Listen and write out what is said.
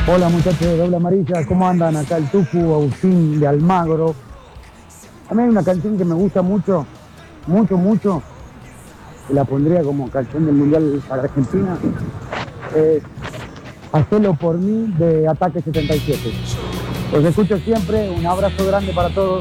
Hola muchachos de Doble Amarilla, ¿cómo andan? Acá el Tucu, Agustín de Almagro. A mí hay una canción que me gusta mucho, mucho, que la pondría como canción del Mundial para Argentina. Es Hacelo por mí de Ataque 77. Los escucho siempre, un abrazo grande para todos.